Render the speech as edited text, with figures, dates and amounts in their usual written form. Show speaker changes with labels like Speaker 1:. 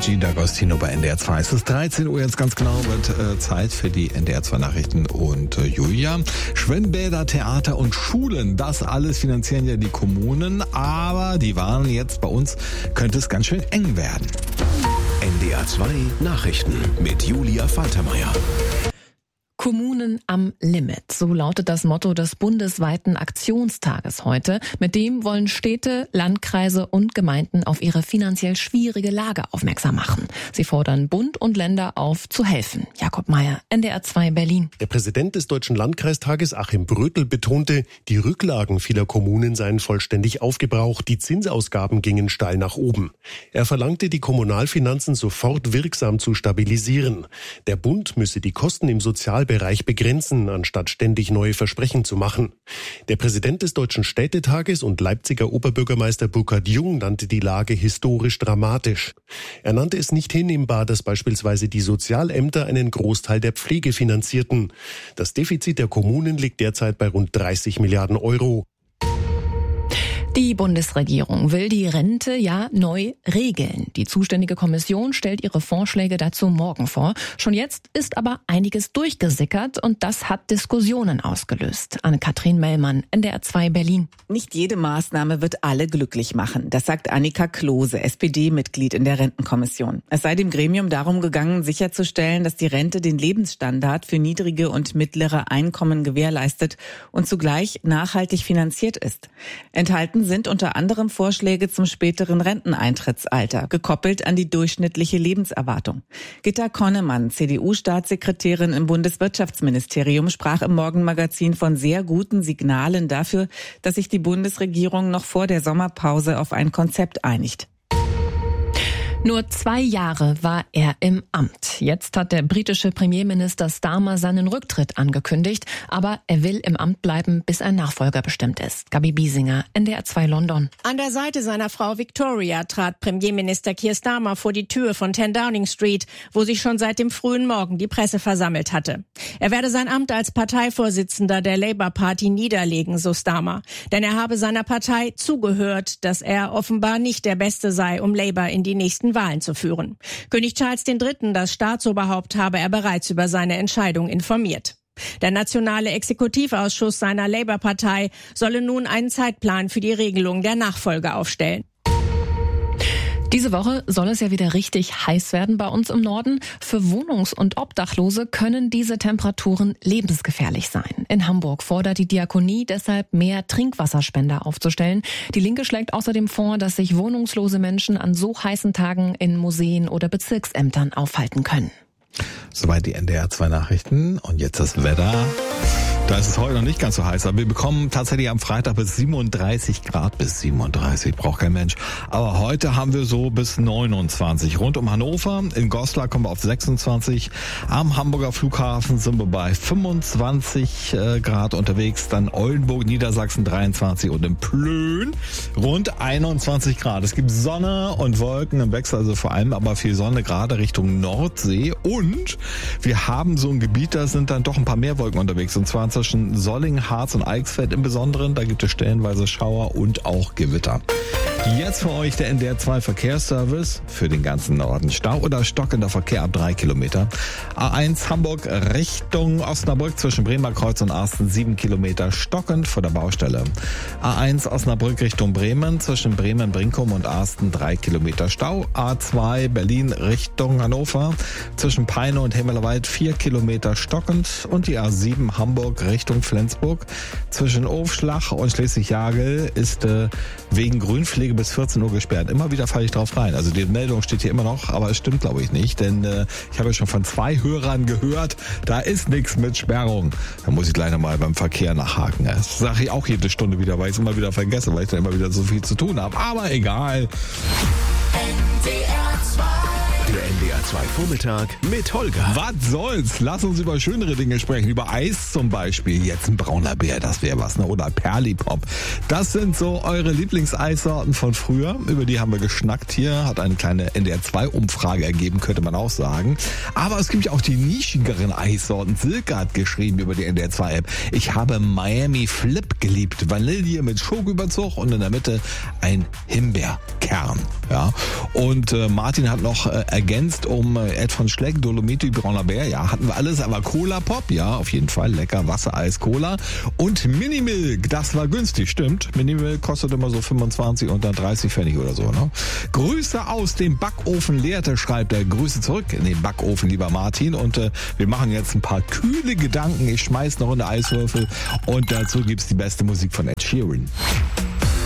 Speaker 1: Luigi D'Agostino bei NDR 2. Es ist 13 Uhr jetzt ganz genau, wird Zeit für die NDR 2 Nachrichten und Julia. Schwimmbäder, Theater und Schulen, das alles finanzieren ja die Kommunen, aber die warnen jetzt, bei uns könnte es ganz schön eng werden.
Speaker 2: NDR 2 Nachrichten mit Julia Faltermeier.
Speaker 3: Kommunen am Limit, so lautet das Motto des bundesweiten Aktionstages heute. Mit dem wollen Städte, Landkreise und Gemeinden auf ihre finanziell schwierige Lage aufmerksam machen. Sie fordern Bund und Länder auf, zu helfen. Jakob Mayer, NDR 2 Berlin.
Speaker 4: Der Präsident des Deutschen Landkreistages, Achim Brötel, betonte, die Rücklagen vieler Kommunen seien vollständig aufgebraucht, die Zinsausgaben gingen steil nach oben. Er verlangte, die Kommunalfinanzen sofort wirksam zu stabilisieren. Der Bund müsse die Kosten im Sozialbereich begrenzen, anstatt ständig neue Versprechen zu machen. Der Präsident des Deutschen Städtetages und Leipziger Oberbürgermeister Burkhard Jung nannte die Lage historisch dramatisch. Er nannte es nicht hinnehmbar, dass beispielsweise die Sozialämter einen Großteil der Pflege finanzierten. Das Defizit der Kommunen liegt derzeit bei rund 30 Milliarden Euro.
Speaker 3: Die Bundesregierung will die Rente ja neu regeln. Die zuständige Kommission stellt ihre Vorschläge dazu morgen vor. Schon jetzt ist aber einiges durchgesickert und das hat Diskussionen ausgelöst. Anne-Kathrin Mellmann, NDR 2 Berlin.
Speaker 5: Nicht jede Maßnahme wird alle glücklich machen. Das sagt Annika Klose, SPD-Mitglied in der Rentenkommission. Es sei dem Gremium darum gegangen, sicherzustellen, dass die Rente den Lebensstandard für niedrige und mittlere Einkommen gewährleistet und zugleich nachhaltig finanziert ist. Enthalten sind unter anderem Vorschläge zum späteren Renteneintrittsalter, gekoppelt an die durchschnittliche Lebenserwartung. Gitta Konnemann, CDU-Staatssekretärin im Bundeswirtschaftsministerium, sprach im Morgenmagazin von sehr guten Signalen dafür, dass sich die Bundesregierung noch vor der Sommerpause auf ein Konzept einigt.
Speaker 3: Nur 2 Jahre war er im Amt. Jetzt hat der britische Premierminister Starmer seinen Rücktritt angekündigt, aber er will im Amt bleiben, bis ein Nachfolger bestimmt ist. Gabi Biesinger, NDR 2 London.
Speaker 6: An der Seite seiner Frau Victoria trat Premierminister Keir Starmer vor die Tür von 10 Downing Street, wo sich schon seit dem frühen Morgen die Presse versammelt hatte. Er werde sein Amt als Parteivorsitzender der Labour Party niederlegen, so Starmer. Denn er habe seiner Partei zugehört, dass er offenbar nicht der Beste sei, um Labour in die nächsten Wahlen zu führen. König Charles III., das Staatsoberhaupt, habe er bereits über seine Entscheidung informiert. Der nationale Exekutivausschuss seiner Labour-Partei solle nun einen Zeitplan für die Regelung der Nachfolge aufstellen.
Speaker 3: Diese Woche soll es ja wieder richtig heiß werden bei uns im Norden. Für Wohnungs- und Obdachlose können diese Temperaturen lebensgefährlich sein. In Hamburg fordert die Diakonie deshalb, mehr Trinkwasserspender aufzustellen. Die Linke schlägt außerdem vor, dass sich wohnungslose Menschen an so heißen Tagen in Museen oder Bezirksämtern aufhalten können.
Speaker 1: Soweit die NDR 2 Nachrichten und jetzt das Wetter. Da ist es heute noch nicht ganz so heiß, aber wir bekommen tatsächlich am Freitag bis 37 Grad, bis 37, braucht kein Mensch. Aber heute haben wir so bis 29. Rund um Hannover, in Goslar kommen wir auf 26. Am Hamburger Flughafen sind wir bei 25 Grad unterwegs. Dann Oldenburg, Niedersachsen 23 und in Plön rund 21 Grad. Es gibt Sonne und Wolken im Wechsel, also vor allem aber viel Sonne, gerade Richtung Nordsee. Und wir haben so ein Gebiet, da sind dann doch ein paar mehr Wolken unterwegs. Und zwar zwischen Solling, Harz und Eichsfeld im Besonderen. Da gibt es stellenweise Schauer und auch Gewitter. Jetzt für euch der NDR 2 Verkehrsservice für den ganzen Norden. Stau oder stockender Verkehr ab 3 Kilometer. A1 Hamburg Richtung Osnabrück zwischen Bremer Kreuz und Arsten 7 Kilometer stockend vor der Baustelle. A1 Osnabrück Richtung Bremen zwischen Bremen-Brinkum und Arsten 3 Kilometer Stau. A2 Berlin Richtung Hannover zwischen Peine und Himmelwald 4 Kilometer stockend. Und die A7 Hamburg Richtung Flensburg zwischen Ofschlach und Schleswig-Jagel ist wegen Grünpflege bis 14 Uhr gesperrt. Immer wieder falle ich drauf rein. Also die Meldung steht hier immer noch, aber es stimmt glaube ich nicht, denn ich habe ja schon von 2 Hörern gehört, da ist nichts mit Sperrung. Da muss ich gleich nochmal beim Verkehr nachhaken. Das sage ich auch jede Stunde wieder, weil ich es immer wieder vergesse, weil ich dann immer wieder so viel zu tun habe. Aber egal.
Speaker 2: Der NDR 2 Vormittag mit Holger.
Speaker 1: Was soll's? Lass uns über schönere Dinge sprechen. Über Eis zum Beispiel. Jetzt ein brauner Bär, das wäre was, ne? Oder Perlipop. Das sind so eure Lieblingseissorten von früher. Über die haben wir geschnackt hier. Hat eine kleine NDR 2 Umfrage ergeben, könnte man auch sagen. Aber es gibt ja auch die nischigeren Eissorten. Silke hat geschrieben über die NDR 2 App. Ich habe Miami Flip geliebt. Vanille mit Schokoüberzug und in der Mitte ein Himbeerkern. Ja. Und Martin hat noch ergänzt um Ed von Schleck, Dolomiti, Brauner Bär. Ja, hatten wir alles, aber Cola Pop, ja, auf jeden Fall. Lecker, Wasser, Eis, Cola. Und Minimilk, das war günstig, stimmt. Minimilk kostet immer so 25 und dann 30 Pfennig oder so, ne? Grüße aus dem Backofen leerte, schreibt er. Grüße zurück in den Backofen, lieber Martin. Und wir machen jetzt ein paar kühle Gedanken. Ich schmeiß noch eine Eiswürfel und dazu gibt's die beste Musik von Ed Sheeran.